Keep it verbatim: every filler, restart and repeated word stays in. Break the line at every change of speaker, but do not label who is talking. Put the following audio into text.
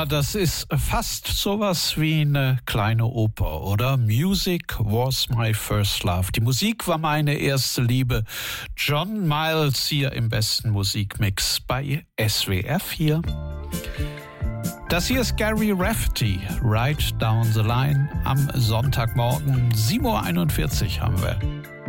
Ja, das ist fast sowas wie eine kleine Oper, oder? Music was my first love. Die Musik war meine erste Liebe. John Miles hier im besten Musikmix bei S W F hier. Das hier ist Gary Rafferty, Right Down the Line. Am Sonntagmorgen sieben Uhr einundvierzig haben wir.